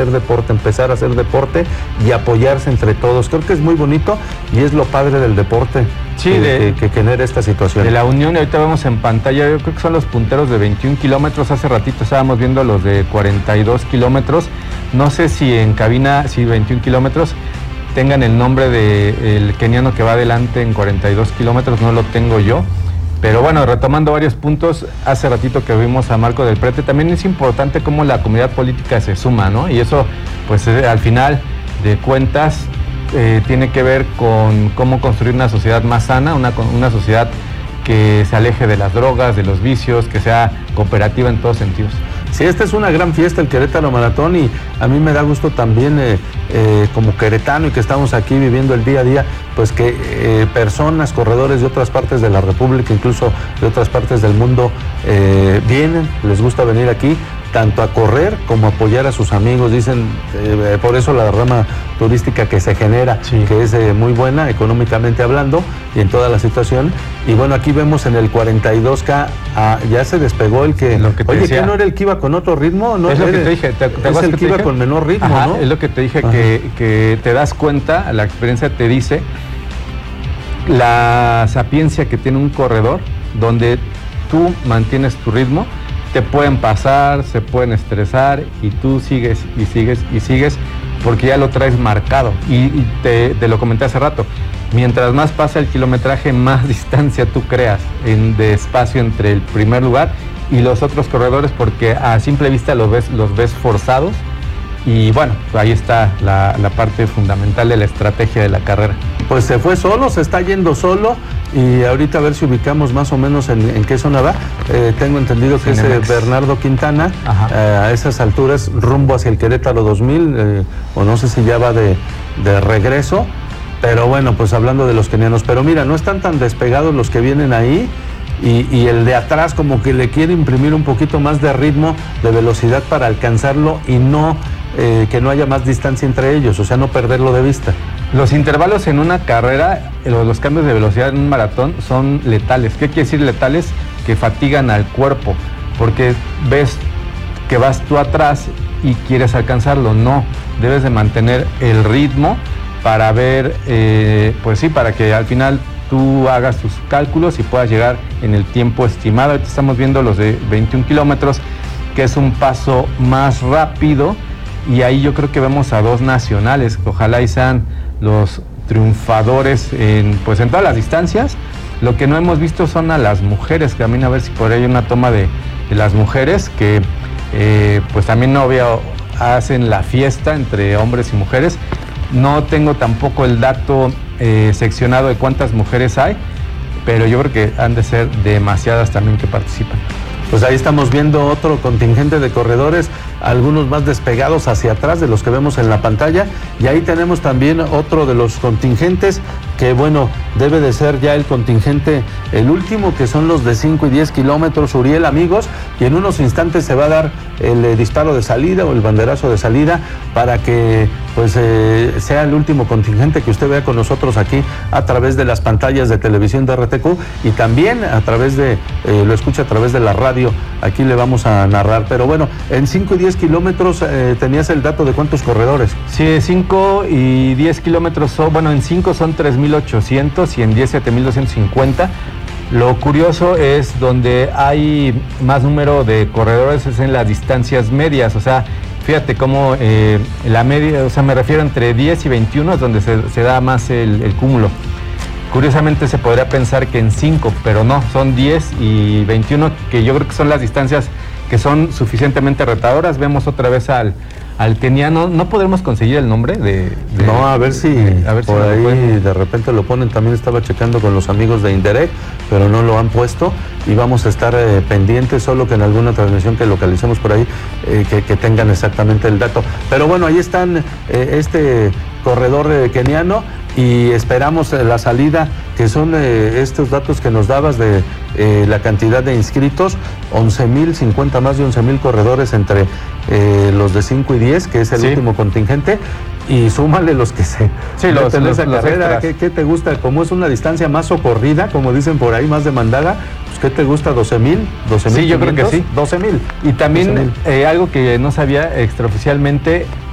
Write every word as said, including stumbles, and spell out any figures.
hacer deporte, empezar a hacer deporte y apoyarse entre todos. Creo que es muy bonito y es lo padre del deporte, sí, que, de, que, que genera esta situación. De la unión, y ahorita vemos en pantalla, yo creo que son los punteros de veintiún kilómetros, hace ratito estábamos viendo los de cuarenta y dos kilómetros, no sé si en cabina, si veintiún kilómetros, tengan el nombre del keniano que va adelante en cuarenta y dos kilómetros, no lo tengo yo. Pero bueno, retomando varios puntos, hace ratito que vimos a Marco del Prete, también es importante cómo la comunidad política se suma, ¿no? Y eso, pues eh, al final de cuentas, eh, tiene que ver con cómo construir una sociedad más sana, una, una sociedad que se aleje de las drogas, de los vicios, que sea cooperativa en todos sentidos. Sí, esta es una gran fiesta, el Querétaro Maratón, y a mí me da gusto también eh, eh, como queretano y que estamos aquí viviendo el día a día, pues que eh, personas, corredores de otras partes de la República, incluso de otras partes del mundo, eh, vienen, les gusta venir aquí, tanto a correr como a apoyar a sus amigos. Dicen, eh, por eso la rama turística que se genera, sí, que es eh, muy buena económicamente hablando y en toda la situación. Y bueno, aquí vemos en el cuarenta y dos K, ah, ya se despegó el que... Lo que te oye, decía, ¿qué no era el que iba con otro ritmo? No, es lo era, que te dije. ¿Te, te es el que, que iba dije? con menor ritmo, Ajá, ¿no? Es lo que te dije, que, que te das cuenta, la experiencia te dice la sapiencia que tiene un corredor, donde tú mantienes tu ritmo, te pueden pasar, se pueden estresar y tú sigues y sigues y sigues porque ya lo traes marcado. Y, y te, te lo comenté hace rato, mientras más pasa el kilometraje, más distancia tú creas en, de espacio entre el primer lugar y los otros corredores, porque a simple vista los ves, los ves forzados. Y bueno, ahí está la, la parte fundamental de la estrategia de la carrera. Pues se fue solo, se está yendo solo, y ahorita a ver si ubicamos más o menos en, en qué zona va. Eh, tengo entendido que Cinemex. Es eh, Bernardo Quintana, eh, a esas alturas, rumbo hacia el Querétaro dos mil, eh, o no sé si ya va de, de regreso, pero bueno, pues hablando de los kenianos. Pero mira, no están tan despegados los que vienen ahí, y, y el de atrás como que le quiere imprimir un poquito más de ritmo, de velocidad para alcanzarlo y no... Eh, que no haya más distancia entre ellos, o sea, no perderlo de vista. Los intervalos en una carrera, los cambios de velocidad en un maratón son letales. ¿Qué quiere decir letales? Que fatigan al cuerpo, porque ves que vas tú atrás y quieres alcanzarlo. No, debes de mantener el ritmo para ver, eh, pues sí, para que al final tú hagas tus cálculos y puedas llegar en el tiempo estimado. Ahorita estamos viendo los de veintiún kilómetros, que es un paso más rápido. Y ahí yo creo que vemos a dos nacionales, que ojalá y sean los triunfadores en, pues en todas las distancias. Lo que no hemos visto son a las mujeres, que también a ver si por ahí hay una toma de, de las mujeres, que eh, pues también no veo, hacen la fiesta entre hombres y mujeres. No tengo tampoco el dato eh, seccionado de cuántas mujeres hay, pero yo creo que han de ser demasiadas también que participan. Pues ahí estamos viendo otro contingente de corredores, algunos más despegados hacia atrás de los que vemos en la pantalla, y ahí tenemos también otro de los contingentes que, bueno, debe de ser ya el contingente, el último, que son los de cinco y diez kilómetros, Uriel, amigos, y en unos instantes se va a dar el eh, disparo de salida o el banderazo de salida para que pues eh, sea el último contingente que usted vea con nosotros aquí a través de las pantallas de televisión de R T Q, y también a través de, eh, lo escucha a través de la radio, aquí le vamos a narrar. Pero bueno, en cinco y diez kilómetros eh, tenías el dato de cuántos corredores. Sí, cinco y diez kilómetros, son, bueno, en cinco son tres mil ochocientos y en diez siete mil doscientos cincuenta. Lo curioso es donde hay más número de corredores es en las distancias medias, o sea, fíjate cómo eh, la media, o sea, me refiero entre diez y veintiuno es donde se, se da más el, el cúmulo. Curiosamente se podría pensar que en cinco, pero no, son diez y veintiuno, que yo creo que son las distancias que son suficientemente retadoras. Vemos otra vez al, al keniano, no podremos conseguir el nombre de... de no, a ver si, de, a ver por si ahí de repente lo ponen. También estaba checando con los amigos de Indirect, pero no lo han puesto, y vamos a estar eh, pendientes, solo que en alguna transmisión que localicemos por ahí, eh, que, que tengan exactamente el dato. Pero bueno, ahí están eh, este corredor eh, keniano, y esperamos eh, la salida, que son eh, estos datos que nos dabas de eh, la cantidad de inscritos, once mil cincuenta, más de once mil corredores entre eh, los de cinco y diez, que es el sí. último contingente, y súmale los que se sí, los, en los, esa los carrera. ¿Qué, ¿Qué te gusta? Como es una distancia más socorrida, como dicen por ahí, más demandada, pues ¿qué te gusta? ¿doce mil? ¿doce mil? Sí, yo creo que sí. doce mil. Y también eh, algo que no sabía extraoficialmente,